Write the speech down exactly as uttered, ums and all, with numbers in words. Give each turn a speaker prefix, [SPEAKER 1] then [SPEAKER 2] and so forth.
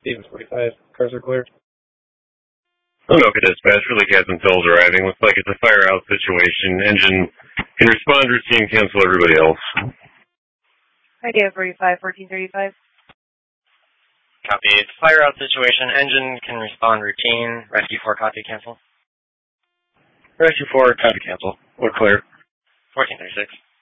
[SPEAKER 1] Stevens forty-five, cars are clear.
[SPEAKER 2] Anoka dispatch, really cats and fills arriving. Looks like it's a fire out situation. Engine can respond routine, cancel everybody else.
[SPEAKER 3] Idea forty-five, fourteen thirty-five.
[SPEAKER 4] Copy. It's a fire out situation. Engine can respond routine. Rescue four, copy, cancel.
[SPEAKER 2] Rescue four, copy, cancel. We're clear.
[SPEAKER 4] fourteen thirty-six.